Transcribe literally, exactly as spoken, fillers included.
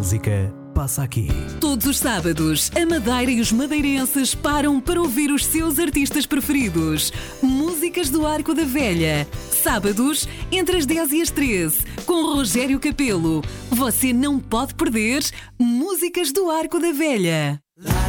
música passa aqui. Todos os sábados, a Madeira e os madeirenses param para ouvir os seus artistas preferidos. Músicas do Arco da Velha. Sábados, entre as dez e as treze, com Rogério Capelo. Você não pode perder Músicas do Arco da Velha.